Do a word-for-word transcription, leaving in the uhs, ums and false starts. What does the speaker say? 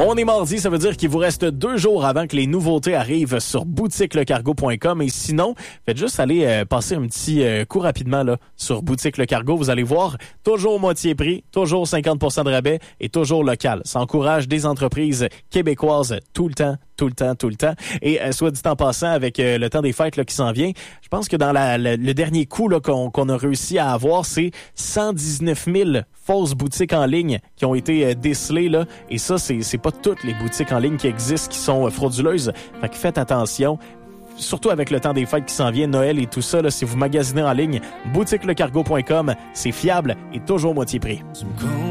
On est mardi, ça veut dire qu'il vous reste deux jours avant que les nouveautés arrivent sur boutique le cargo point com. Et sinon, faites juste aller euh, passer un petit euh, coup rapidement là sur Boutique Le Cargo. Vous allez voir, toujours moitié prix, toujours cinquante pour cent de rabais et toujours local. Ça encourage des entreprises québécoises tout le temps, tout le temps, tout le temps. Et euh, soit dit en passant, avec euh, le temps des fêtes là, qui s'en vient, je pense que dans la, la, le dernier coup là, qu'on, qu'on a réussi à avoir, c'est cent dix-neuf mille fausses boutiques en ligne qui ont été euh, décelées. Là. Et ça, c'est, c'est pas toutes les boutiques en ligne qui existent qui sont euh, frauduleuses. Fait que faites attention. Surtout avec le temps des fêtes qui s'en vient, Noël et tout ça, là, si vous magasinez en ligne, boutique le cargo point com, c'est fiable et toujours moitié prix.